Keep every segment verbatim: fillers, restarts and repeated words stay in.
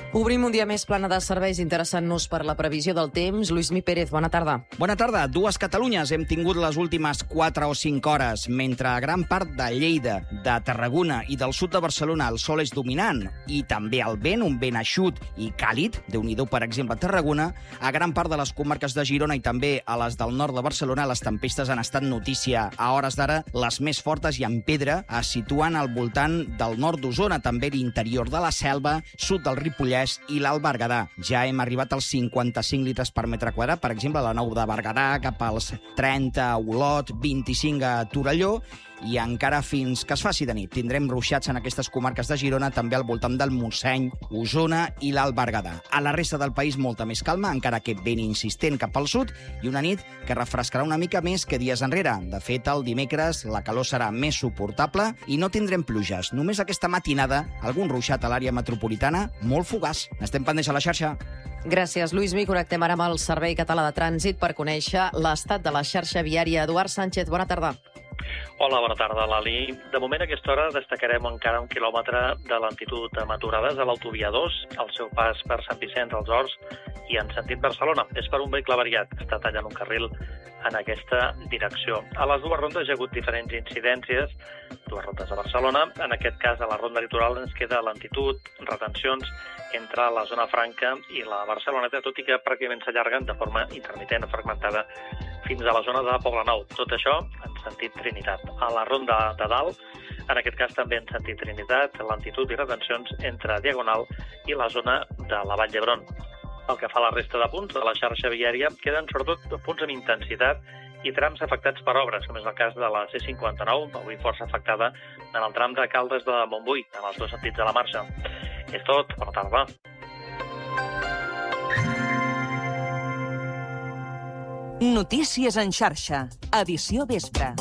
Obrim un dia més plana de serveis interessant-nos per la previsió del temps. Lluís-Mi Pérez, bona tarda. Bona tarda. Dues Catalunyes hem tingut les últimes quatre o cinc hores. Mentre a gran part de Lleida, de Tarragona i del sud de Barcelona el sol és dominant i també el vent, un vent eixut i càlid, Déu-n'hi-do, per exemple, a Tarragona, a gran part de les comarques de Girona i també a les del nord de Barcelona les tempestes han estat notícia. A hores d'ara, les més fortes i en pedra es situen al voltant del nord d'Osona, també l'interior de la Selva, sud del Ripollès i l'Alt Berguedà. Ja hem arribat als cinquanta-cinc litres per metre quadrat, per exemple, a la Nou de Berguedà, cap als trenta a Olot, vint-i-cinc a Torelló, i encara fins que es faci de nit. Tindrem ruixats en aquestes comarques de Girona, també al voltant del Montseny, Osona i l'Alt Berguedà. A la resta del país, molta més calma, encara que ben insistent cap al sud, i una nit que refrescarà una mica més que dies enrere. De fet, el dimecres la calor serà més suportable i no tindrem pluges. Només aquesta matinada, algun ruixat a l'àrea metropolitana, molt fugaç. Estem pendents a la xarxa. Gràcies, Lluís-Mi. Connectem ara amb el Servei Català de Trànsit per conèixer l'estat de la xarxa viària. Eduard Sánchez, bona tarda. Hola, bona tarda, Lali. De moment, a aquesta hora, destacarem encara un quilòmetre de lentitud amb aturades a l'autovia dos, al seu pas per Sant Vicenç dels Horts i en sentit Barcelona. És per un vehicle variat que està tallant un carril en aquesta direcció. A les dues rondes hi ha hagut diferents incidències, dues rondes a Barcelona. En aquest cas, a la ronda litoral ens queda lentitud, retencions entre la zona franca i la Barceloneta, tot i que pràcticament s'allarguen de forma intermitent o fragmentada fins a la zona de Poblenou. Tot això en sentit Trinitat. A la ronda de dalt, en aquest cas també en sentit Trinitat, lentitud i retencions entre Diagonal i la zona de la Vall d'Hebron. Pel que fa a la resta de punts de la xarxa viària, queden sobretot punts amb intensitat i trams afectats per obres, com és el cas de la C cinquanta-nou, avui força afectada en el tram de Caldes de Montbui, en els dos sentits de la marxa. És tot. Bona tarda. Notícies en xarxa. Edició vespre.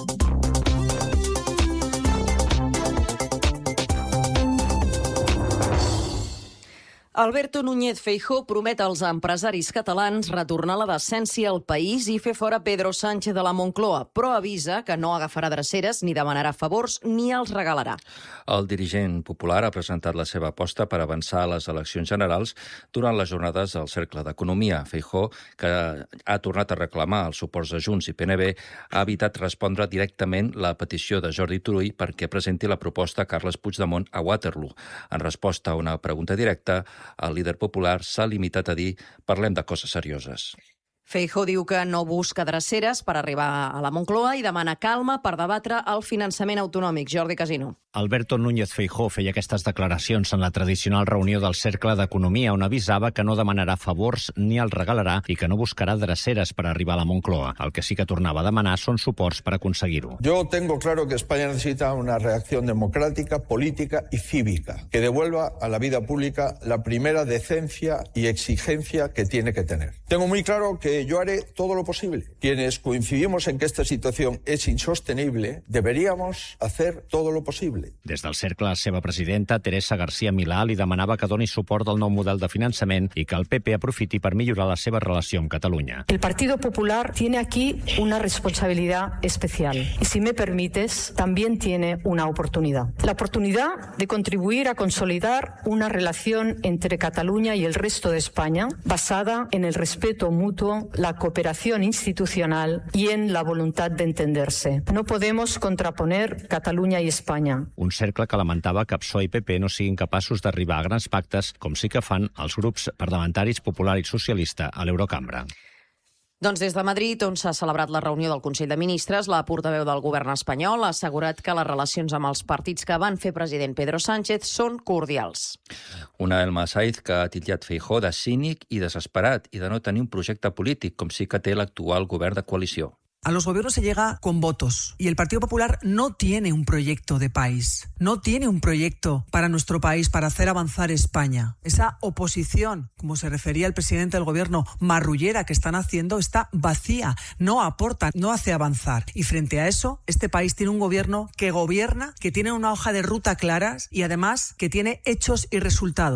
Alberto Núñez Feijóo promet als empresaris catalans retornar la decència al país i fer fora Pedro Sánchez de la Moncloa, però avisa que no agafarà dreceres ni demanarà favors ni els regalarà. El dirigent popular ha presentat la seva aposta per avançar a les eleccions generals durant les jornades del Cercle d'Economia. Feijóo, que ha tornat a reclamar els suports de Junts i P N B, ha evitat respondre directament la petició de Jordi Turull perquè presenti la proposta a Carles Puigdemont a Waterloo. En resposta a una pregunta directa, el líder popular s'ha limitat a dir «parlem de coses serioses». Feijóo diu que no busca dreceres per arribar a la Moncloa i demana calma per debatre el finançament autonòmic. Jordi Casino. Alberto Núñez Feijóo feia aquestes declaracions en la tradicional reunió del Cercle d'Economia, on avisava que no demanarà favors ni els regalarà i que no buscarà dreceres per arribar a la Moncloa. El que sí que tornava a demanar són suports per aconseguir-ho. Yo tengo claro que España necesita una reacción democrática, política y cívica, que devuelva a la vida pública la primera decencia y exigencia que tiene que tener. Tengo muy claro que yo haré todo lo posible. Quienes coincidimos en que esta situación es insostenible, deberíamos hacer todo lo posible. Des del Cercle, la seva presidenta, Teresa García Milà, li demanava que doni suport al nou model de finançament i que el P P aprofiti per millorar la seva relació amb Catalunya. El Partido Popular tiene aquí una responsabilidad especial y, si me permites, también tiene una oportunidad. La oportunidad de contribuir a consolidar una relación entre Cataluña y el resto de España basada en el respeto mutuo, la cooperación institucional y en la voluntad de entenderse. No podemos contraponer Cataluña y España. Un cercle que lamentava que P S O E i P P no siguin capaços d'arribar a grans pactes, com sí que fan els grups parlamentaris popular i socialista a l'Eurocambra. Doncs des de Madrid, on s'ha celebrat la reunió del Consell de Ministres, la portaveu del govern espanyol ha assegurat que les relacions amb els partits que van fer president Pedro Sánchez són cordials. Una Elma Saiz que ha titllat Feijóo de cínic i desesperat i de no tenir un projecte polític, com sí que té l'actual govern de coalició. A los gobiernos se llega con votos y el Partido Popular no tiene un proyecto de país, no tiene un proyecto para nuestro país, para hacer avanzar España. Esa oposición, como se refería el presidente del gobierno, marrullera que están haciendo, está vacía, no aporta, no hace avanzar. Y frente a eso, este país tiene un gobierno que gobierna, que tiene una hoja de ruta claras y además que tiene hechos y resultados.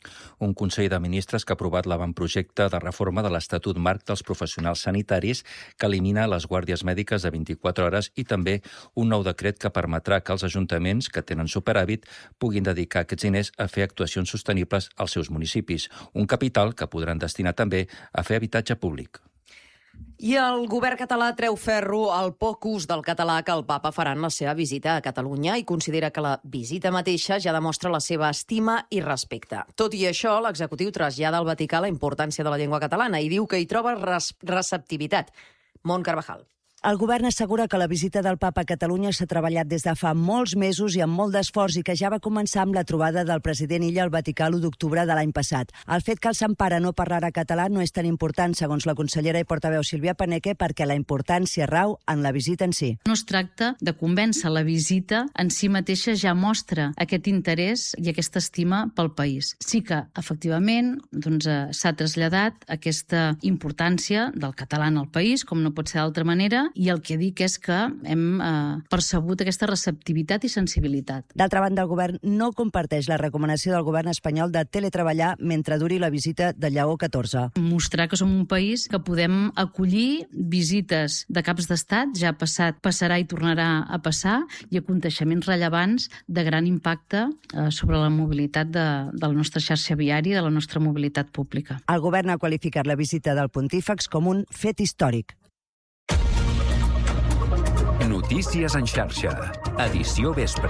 Un Consell de Ministres que ha aprovat l'avantprojecte de reforma de l'Estatut Marc dels Professionals Sanitaris que elimina les guàrdies mèdiques de vint-i-quatre hores i també un nou decret que permetrà que els ajuntaments que tenen superàvit puguin dedicar aquests diners a fer actuacions sostenibles als seus municipis, un capital que podran destinar també a fer habitatge públic. I el govern català treu ferro al poc ús del català que el papa farà en la seva visita a Catalunya i considera que la visita mateixa ja demostra la seva estima i respecte. Tot i això, l'executiu trasllada al Vaticà la importància de la llengua catalana i diu que hi troba res- receptivitat. Mont Carvajal. El govern assegura que la visita del papa a Catalunya s'ha treballat des de fa molts mesos i amb molt d'esforç i que ja va començar amb la trobada del president Illa al Vaticà l'u d'octubre de l'any passat. El fet que el Sant Pare no parlara català no és tan important, segons la consellera i portaveu Sílvia Paneque, perquè la importància rau en la visita en si. No es tracta de convèncer, la visita en si mateixa ja mostra aquest interès i aquesta estima pel país. Sí que, efectivament, doncs, eh, s'ha traslladat aquesta importància del català en el país, com no pot ser d'altra manera, i el que dic és que hem eh, percebut aquesta receptivitat i sensibilitat. D'altra banda, el govern no comparteix la recomanació del govern espanyol de teletreballar mentre duri la visita de Lleó catorze. Mostrar que som un país que podem acollir visites de caps d'estat, ja ha passat, passarà i tornarà a passar, i aconteixements rellevants de gran impacte eh, sobre la mobilitat de, de la nostra xarxa viària i de la nostra mobilitat pública. El govern ha qualificat la visita del pontífex com un fet històric. Notícies en xarxa. Edició vespre.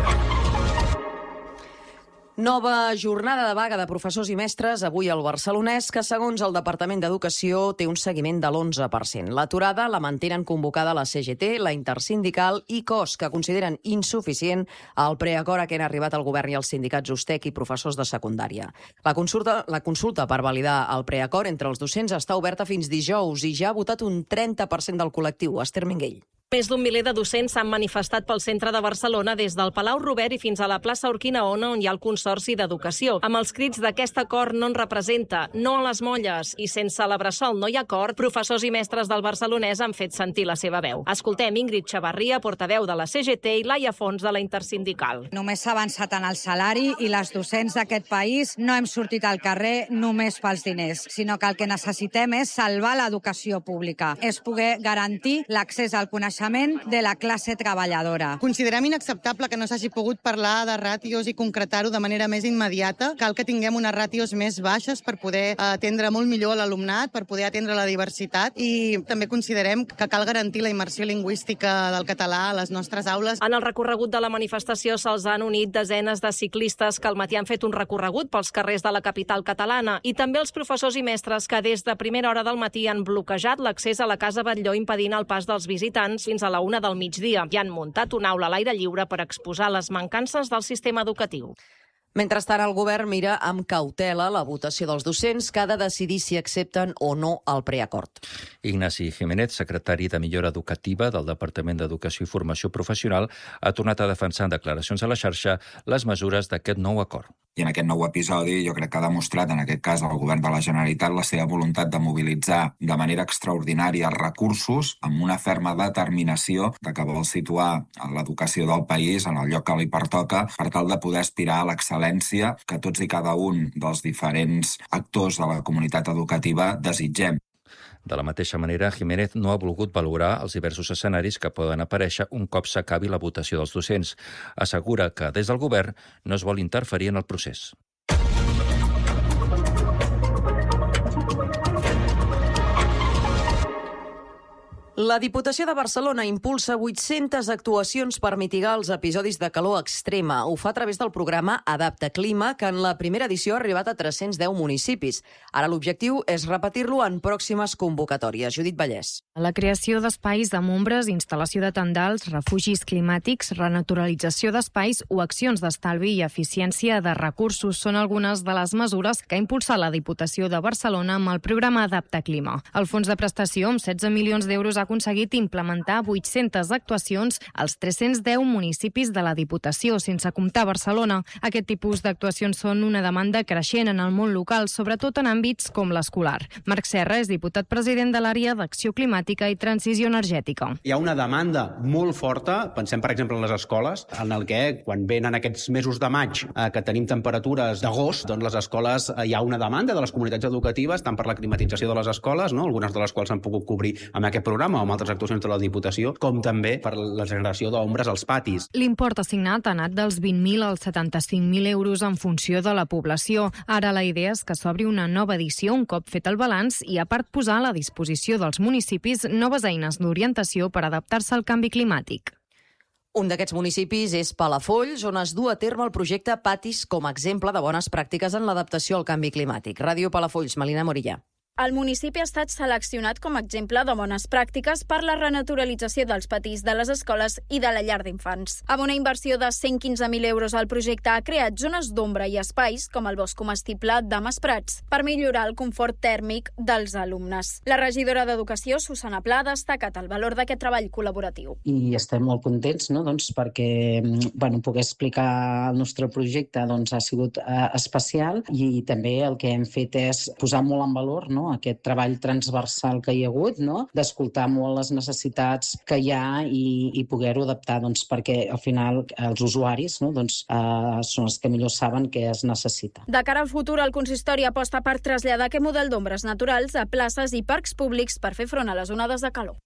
Nova jornada de vaga de professors i mestres avui al Barcelonès, que segons el Departament d'Educació té un seguiment de l'onze per cent. L'aturada la mantenen convocada la C G T, la Intersindical i C O S, que consideren insuficient el preacord a què han arribat el govern i els sindicats USTEC i professors de secundària. La consulta, la consulta per validar el preacord entre els docents està oberta fins dijous i ja ha votat un trenta per cent del col·lectiu. Esther Minguell. Més d'un miler de docents s'han manifestat pel centre de Barcelona des del Palau Robert i fins a la plaça Urquinaona, on hi ha el Consorci d'Educació, amb els crits d'aquest acord no en representa, no a les molles, i sense la bressol no hi ha acord, professors i mestres del Barcelonès han fet sentir la seva veu. Escoltem Ingrid Xavarria, portaveu de la C G T, i Laia Fons, de la Intersindical. Només s'ha avançat en el salari i les docents d'aquest país no hem sortit al carrer només pels diners, sinó que el que necessitem és salvar l'educació pública, és poder garantir l'accés al coneixement de la classe treballadora. Considerem inacceptable que no s'hagi pogut parlar de ràtios i concretar-ho de manera més immediata. Cal que tinguem unes ràtios més baixes per poder atendre molt millor l'alumnat, per poder atendre la diversitat, i també considerem que cal garantir la immersió lingüística del català a les nostres aules. En el recorregut de la manifestació se'ls han unit desenes de ciclistes que al matí han fet un recorregut pels carrers de la capital catalana, i també els professors i mestres que des de primera hora del matí han bloquejat l'accés a la Casa Batlló, impedint el pas dels visitants fins a la una del migdia, i han muntat una aula a l'aire lliure per exposar les mancances del sistema educatiu. Mentrestant, el govern mira amb cautela la votació dels docents, que ha de decidir si accepten o no el preacord. Ignasi Jiménez, secretari de Millora Educativa del Departament d'Educació i Formació Professional, ha tornat a defensar en declaracions a la xarxa les mesures d'aquest nou acord. I en aquest nou episodi jo crec que ha demostrat, en aquest cas, el govern de la Generalitat la seva voluntat de mobilitzar de manera extraordinària recursos amb una ferma determinació de que vol situar l'educació del país en el lloc que li pertoca per tal de poder aspirar a l'excel·lència que tots i cada un dels diferents actors de la comunitat educativa desitgem. De la mateixa manera, Jiménez no ha volgut valorar els diversos escenaris que poden aparèixer un cop s'acabi la votació dels docents. Assegura que des del govern no es vol interferir en el procés. La Diputació de Barcelona impulsa vuit-centes actuacions per mitigar els episodis de calor extrema. Ho fa a través del programa Adapta Clima, que en la primera edició ha arribat a tres-cents deu municipis. Ara l'objectiu és repetir-lo en pròximes convocatòries. Judit Vallès. La creació d'espais amb ombres, instal·lació de tendals, refugis climàtics, renaturalització d'espais o accions d'estalvi i eficiència de recursos són algunes de les mesures que ha impulsat la Diputació de Barcelona amb el programa Adapta Clima. El fons de prestació, amb setze milions d'euros, ha ha aconseguit implementar vuit-centes actuacions als tres-cents deu municipis de la Diputació, sense comptar Barcelona. Aquest tipus d'actuacions són una demanda creixent en el món local, sobretot en àmbits com l'escolar. Marc Serra és diputat president de l'àrea d'Acció Climàtica i Transició Energètica. Hi ha una demanda molt forta, pensem per exemple en les escoles, en el que quan venen aquests mesos de maig eh, que tenim temperatures d'agost, doncs les escoles eh, hi ha una demanda de les comunitats educatives, tant per la climatització de les escoles, no? Algunes de les quals s'han pogut cobrir amb aquest programa o amb altres actuacions de la Diputació, com també per la generació d'ombres als patis. L'import assignat ha anat dels vint mil als setanta-cinc mil euros en funció de la població. Ara la idea és que s'obri una nova edició un cop fet el balanç i, a part, posar a la disposició dels municipis noves eines d'orientació per adaptar-se al canvi climàtic. Un d'aquests municipis és Palafolls, on es du a terme el projecte Patis com a exemple de bones pràctiques en l'adaptació al canvi climàtic. Ràdio Palafolls, Melina Morilla. El municipi ha estat seleccionat com a exemple de bones pràctiques per la renaturalització dels patis de les escoles i de la llar d'infants. Amb una inversió de cent quinze mil euros, el projecte ha creat zones d'ombra i espais, com el bosc comestible de Masprats, per millorar el confort tèrmic dels alumnes. La regidora d'Educació, Susana Pla, ha destacat el valor d'aquest treball col·laboratiu. I estem molt contents, no? doncs, perquè bueno, poder explicar el nostre projecte doncs, ha sigut eh, especial, i també el que hem fet és posar molt en valor, no? aquest treball transversal que hi ha hagut, no? d'escoltar molt les necessitats que hi ha i, i poder-ho adaptar, doncs, perquè al final els usuaris no? doncs, eh, són els que millor saben què es necessita. De cara al futur, el consistori aposta per traslladar aquest model d'ombres naturals a places i parcs públics per fer front a les onades de calor.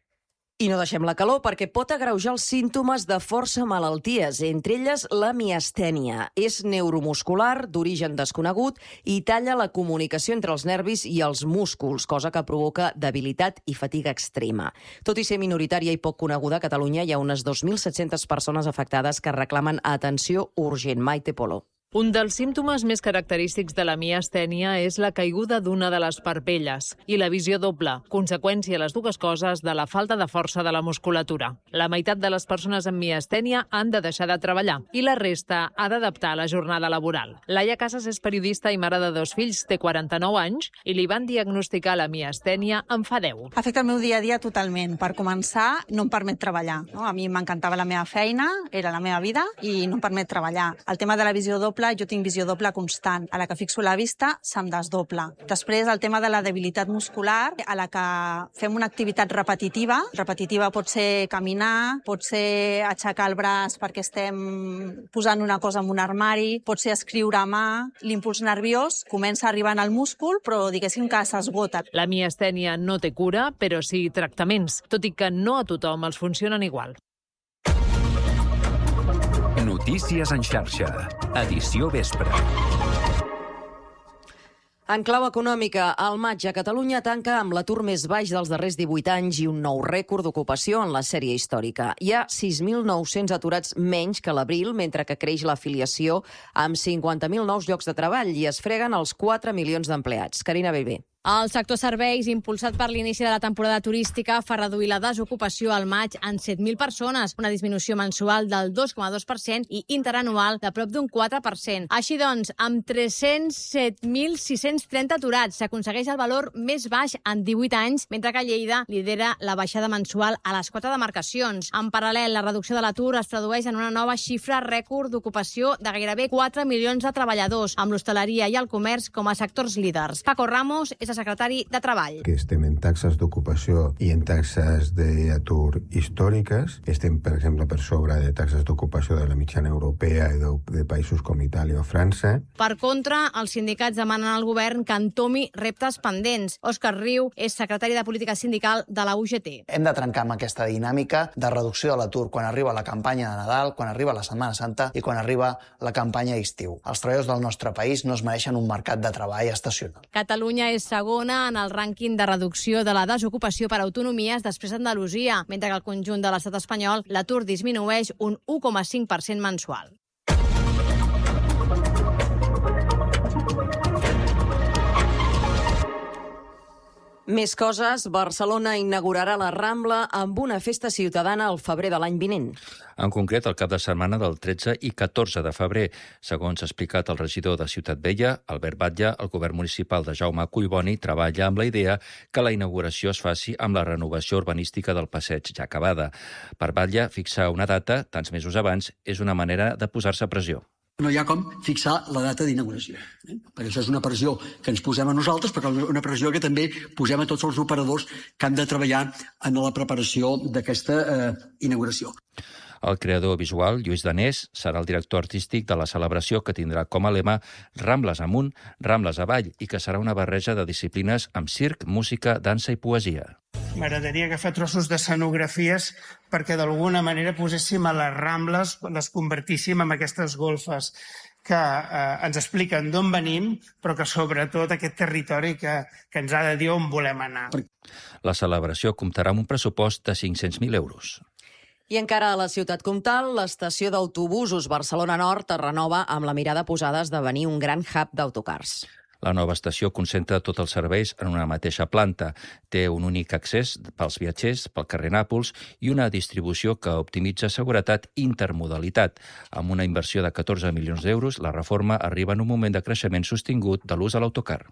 I no deixem la calor perquè pot agreujar els símptomes de força malalties, entre elles la miastènia. És neuromuscular, d'origen desconegut, i talla la comunicació entre els nervis i els músculs, cosa que provoca debilitat i fatiga extrema. Tot i ser minoritària i poc coneguda, a Catalunya hi ha unes dos mil set-centes persones afectades que reclamen atenció urgent. Maite Polo. Un dels símptomes més característics de la miastènia és la caiguda d'una de les parpelles i la visió doble, conseqüència les dues coses de la falta de força de la musculatura. La meitat de les persones amb miastènia han de deixar de treballar i la resta ha d'adaptar la jornada laboral. Laia Casas és periodista i mare de dos fills, té quaranta-nou anys i li van diagnosticar la miastènia en fa deu. Afecta el meu dia a dia totalment. Per començar, no em permet treballar. No? A mi m'encantava la meva feina, era la meva vida i no em permet treballar. El tema de la visió doble, jo tinc visió doble constant. A la que fixo la vista, se'm desdobla. Després, el tema de la debilitat muscular, a la que fem una activitat repetitiva. Repetitiva pot ser caminar, pot ser aixecar el braç perquè estem posant una cosa en un armari, pot ser escriure a mà. L'impuls nerviós comença arribant al múscul, però diguéssim que s'esgota. La miastènia no té cura, però sí tractaments, tot i que no a tothom els funcionen igual. Notícies en xarxa. Edició vespre. En clau econòmica, al maig a Catalunya tanca amb l'atur més baix dels darrers divuit anys i un nou rècord d'ocupació en la sèrie històrica. Hi ha sis mil nou-cents aturats menys que l'abril, mentre que creix l'afiliació amb cinquanta mil nous llocs de treball i es freguen els quatre milions d'empleats. Carina Bellver. El sector serveis, impulsat per l'inici de la temporada turística, fa reduir la desocupació al maig en set mil persones, una disminució mensual del dos coma dos per cent i interanual de prop d'un quatre per cent. Així doncs, amb tres-cents set mil sis-cents trenta aturats, s'aconsegueix el valor més baix en divuit anys, mentre que Lleida lidera la baixada mensual a les quatre demarcacions. En paral·lel, la reducció de l'atur es tradueix en una nova xifra rècord d'ocupació de gairebé quatre milions de treballadors, amb l'hostaleria i el comerç com a sectors líders. Paco Ramos és secretari de Treball. Que estem en taxes d'ocupació i en taxes d'atur històriques. Estem, per exemple, per sobre de taxes d'ocupació de la mitjana europea i de, de països com Itàlia o França. Per contra, els sindicats demanen al govern que entomi reptes pendents. Òscar Riu és secretari de Política Sindical de la U G T. Hem de trencar amb aquesta dinàmica de reducció de l'atur quan arriba la campanya de Nadal, quan arriba la Setmana Santa i quan arriba la campanya d'estiu. Els treballadors del nostre país no es mereixen un mercat de treball estacional. Catalunya és segona en el rànquing de reducció de la desocupació per autonomies després d'Andalusia, mentre que al conjunt de l'estat espanyol l'atur disminueix un u coma cinc per cent mensual. Més coses, Barcelona inaugurarà la Rambla amb una festa ciutadana al febrer de l'any vinent. En concret, el cap de setmana del tretze i catorze de febrer. Segons ha explicat el regidor de Ciutat Vella, Albert Batlle, el govern municipal de Jaume Collboni treballa amb la idea que la inauguració es faci amb la renovació urbanística del passeig ja acabada. Per Batlle, fixar una data, tants mesos abans, és una manera de posar-se pressió. No hi ha com fixar la data d'inauguració, eh? perquè això és una pressió que ens posem a nosaltres, però una pressió que també posem a tots els operadors que han de treballar en la preparació d'aquesta eh, inauguració. El creador visual, Lluís Danés, serà el director artístic de la celebració que tindrà com a lema Rambles amunt, Rambles avall, i que serà una barreja de disciplines amb circ, música, dansa i poesia. M'agradaria agafar trossos d'escenografies perquè d'alguna manera poséssim a les Rambles, les convertíssim en aquestes golfes que eh, ens expliquen d'on venim, però que sobretot aquest territori que, que ens ha de dir on volem anar. La celebració comptarà amb un pressupost de cinc-cents mil euros. I encara a la ciutat comtal, l'estació d'autobusos Barcelona Nord es renova amb la mirada posada a esdevenir un gran hub d'autocars. La nova estació concentra tots els serveis en una mateixa planta. Té un únic accés pels viatgers, pel carrer Nàpols i una distribució que optimitza seguretat i intermodalitat. Amb una inversió de catorze milions d'euros, la reforma arriba en un moment de creixement sostingut de l'ús de l'autocar.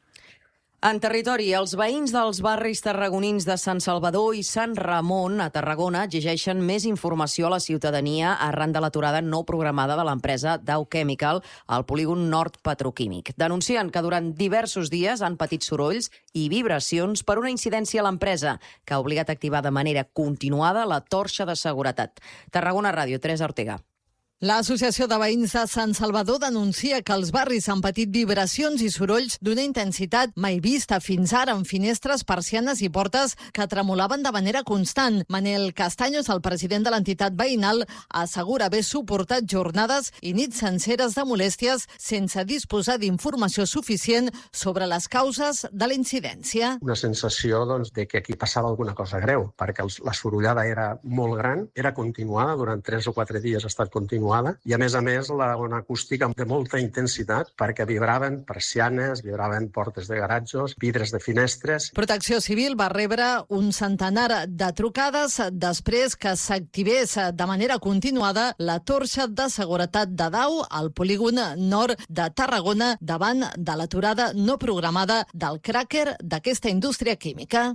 En territori, els veïns dels barris tarragonins de Sant Salvador i Sant Ramon, a Tarragona, exigeixen més informació a la ciutadania arran de l'aturada no programada de l'empresa Dow Chemical al polígon nord petroquímic. Denuncien que durant diversos dies han patit sorolls i vibracions per una incidència a l'empresa, que ha obligat a activar de manera continuada la torxa de seguretat. Tarragona Ràdio, Teresa Ortega. L'Associació de Veïns de Sant Salvador denuncia que els barris han patit vibracions i sorolls d'una intensitat mai vista fins ara en finestres, persianes i portes que tremolaven de manera constant. Manel Castaños, el president de l'entitat veïnal, assegura haver suportat jornades i nits senceres de molèsties sense disposar d'informació suficient sobre les causes de la incidència. Una sensació doncs, de que aquí passava alguna cosa greu, perquè la sorollada era molt gran, era continuada, durant tres o quatre dies ha estat continuada, i a més a més la ona acústica de molta intensitat perquè vibraven persianes, vibraven portes de garatges, vidres de finestres. Protecció Civil va rebre un centenar de trucades després que s'activés de manera continuada la torxa de seguretat de Dow al polígon nord de Tarragona davant de l'aturada no programada del cràquer d'aquesta indústria química.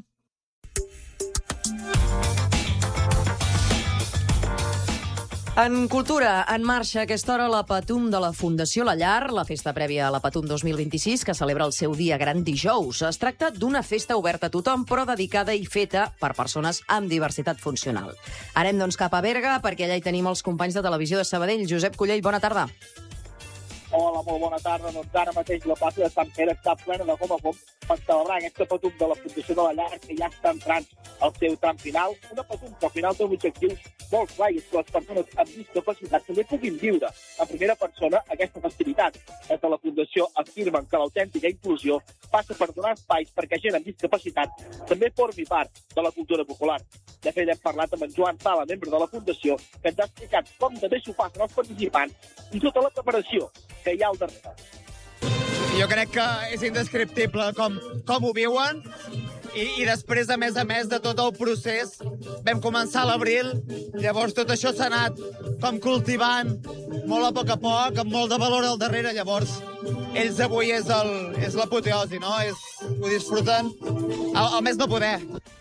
En cultura, en marxa a aquesta hora la Patum de la Fundació La Llar, la festa prèvia a la Patum dos mil vint-i-sis, que celebra el seu dia gran dijous. Es tracta d'una festa oberta a tothom, però dedicada i feta per persones amb diversitat funcional. Anem, doncs, cap a Berga, perquè allà hi tenim els companys de Televisió de Sabadell. Josep Collell, bona tarda. Hola, molt bona tarda. Doncs ara mateix la plaça de Sant Pere està plena de gom a gom per celebrar aquesta Patum de la Fundació de la Llar, que ja està entrant al seu tram final. Una Patum que al final té un objectiu molt clar, i és que les persones amb discapacitat també puguin viure en primera persona aquesta festivitat. Des de la Fundació afirmen que l'autèntica inclusió passa per donar espais perquè gent amb discapacitat també formi part de la cultura popular. De fet, hem parlat amb en Joan Sala, membre de la Fundació, que ens ha explicat com també s'ho passen els participants i tota la preparació que hi ha al darrere. Jo crec que és indescriptible com, com ho viuen i, i després, a més a més de tot el procés, vam començar a l'abril, llavors tot això s'ha anat com cultivant molt a poc a poc, amb molt de valor al darrere, llavors ells avui és, el, és l'apoteosi, no? És, ho disfruten al, al més no poder.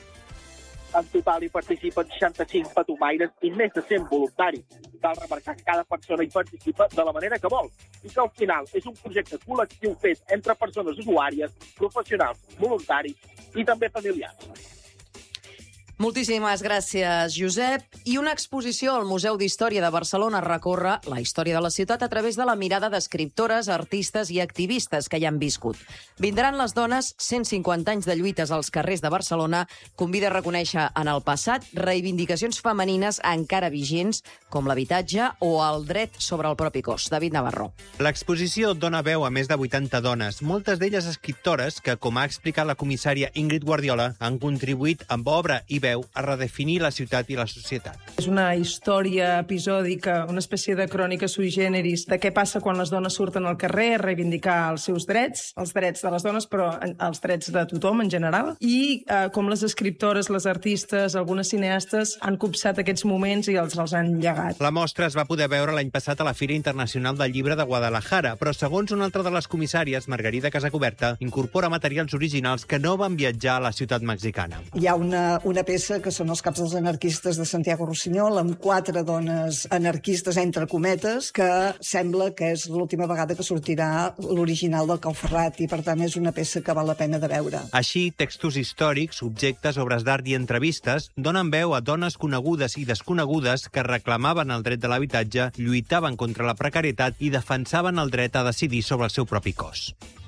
En total hi participen seixanta-cinc patumaires i més de cent voluntaris. Cal remarcar que cada persona hi participa de la manera que vol i que al final és un projecte col·lectiu fet entre persones usuàries, professionals, voluntaris i també familiars. Moltíssimes gràcies, Josep. I una exposició al Museu d'Història de Barcelona recorre la història de la ciutat a través de la mirada d'escriptores, artistes i activistes que hi han viscut. Vindran les dones, cent cinquanta anys de lluites als carrers de Barcelona, convida a reconèixer en el passat reivindicacions femenines encara vigents, com l'habitatge o el dret sobre el propi cos. David Navarro. L'exposició dona veu a més de vuitanta dones, moltes d'elles escriptores que, com ha explicat la comissària Ingrid Guardiola, han contribuït amb obra i veu a redefinir la ciutat i la societat. És una història episòdica, una espècie de crònica sui generis de què passa quan les dones surten al carrer a reivindicar els seus drets, els drets de les dones, però els drets de tothom en general, i eh, com les escriptores, les artistes, algunes cineastes han copsat aquests moments i els, els han llegat. La mostra es va poder veure l'any passat a la Fira Internacional del Llibre de Guadalajara, però segons una altra de les comissàries, Margarida Casacoberta, incorpora materials originals que no van viatjar a la ciutat mexicana. Hi ha una, una peça que són els caps dels anarquistes de Santiago Rossinyol, amb quatre dones anarquistes, entre cometes, que sembla que és l'última vegada que sortirà l'original del Cauferrat, i per tant és una peça que val la pena de veure. Així, textos històrics, objectes, obres d'art i entrevistes donen veu a dones conegudes i desconegudes que reclamaven el dret de l'habitatge, lluitaven contra la precarietat i defensaven el dret a decidir sobre el seu propi cos.